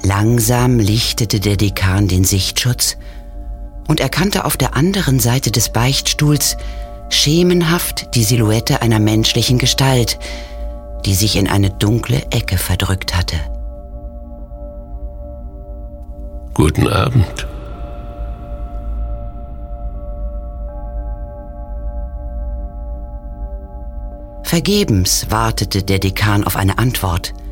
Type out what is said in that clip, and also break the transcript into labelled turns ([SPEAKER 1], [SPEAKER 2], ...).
[SPEAKER 1] Langsam lichtete der Dekan den Sichtschutz und erkannte auf der anderen Seite des Beichtstuhls schemenhaft die Silhouette einer menschlichen Gestalt, die sich in eine dunkle Ecke verdrückt hatte.
[SPEAKER 2] Guten Abend.
[SPEAKER 1] Vergebens wartete der Dekan auf eine Antwort.